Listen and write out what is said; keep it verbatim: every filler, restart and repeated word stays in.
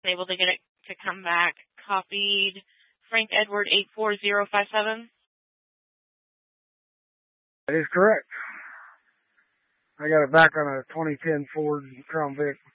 able to get it to come back. Copied Frank Edward eight four zero five seven. That is correct. I got it back on a twenty ten Ford Crown Vic.